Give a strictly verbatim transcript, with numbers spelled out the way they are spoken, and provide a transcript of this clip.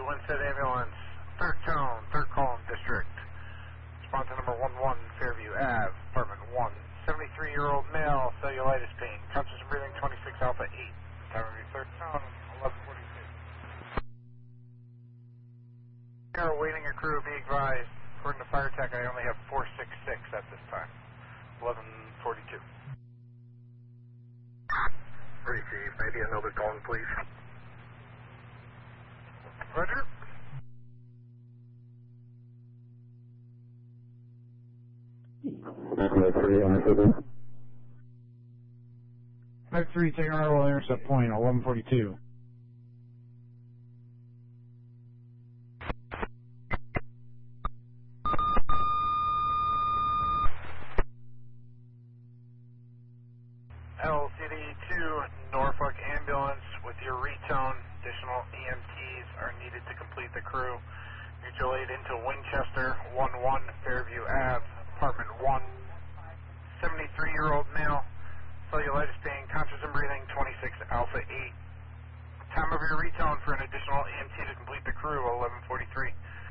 Winsted Ambulance, third tone, third column district. Response to number one one, Fairview Ave, apartment one. seventy-three-year-old male, cellulitis pain, conscious and breathing, twenty-six alpha eight. Time of your third tone, eleven forty-two. Here, awaiting a crew, be advised. According to Fire Tech, I only have four six six at this time. eleven forty-two. Receive, maybe another cone, please. Roger. five three, taking arrival intercept point, eleven forty-two. L C D two, Norfolk Ambulance with your retone. Additional E M Ts are needed to complete the crew. Mutual aid into Winchester, one one, Fairview Ave, apartment one. seventy-three-year-old male, cellulitis pain, conscious and breathing, twenty-six alpha eight. Time of your retone for an additional E M T to complete the crew, eleven forty-three.